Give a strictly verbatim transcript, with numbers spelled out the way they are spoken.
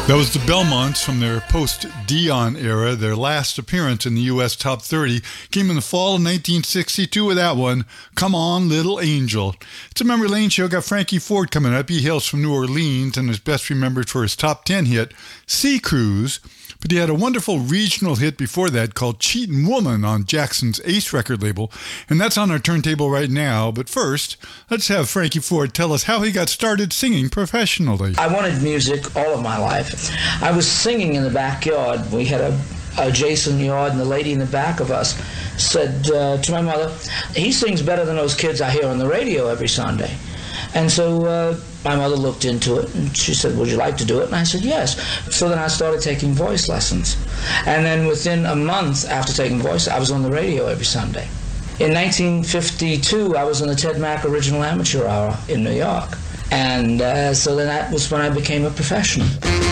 That was the Belmonts from their post-Dion era. Their last appearance in the U S Top thirty came in the fall of nineteen sixty-two with that one, Come On Little Angel. It's a Memory Lane show. Got Frankie Ford coming up. He hails from New Orleans and is best remembered for his top ten hit, Sea Cruise. But he had a wonderful regional hit before that called Cheatin' Woman on Jackson's Ace record label, and that's on our turntable right now. But first, let's have Frankie Ford tell us how he got started singing professionally. I wanted music all of my life. I was singing in the backyard. We had a a Jason yard, and the lady in the back of us said uh, to my mother, "He sings better than those kids I hear on the radio every Sunday." And so uh, my mother looked into it, and she said, "Would you like to do it?" And I said, "Yes." So then I started taking voice lessons. And then within a month after taking voice, I was on the radio every Sunday. In nineteen fifty-two, I was on the Ted Mack Original Amateur Hour in New York. And uh, so then that was when I became a professional.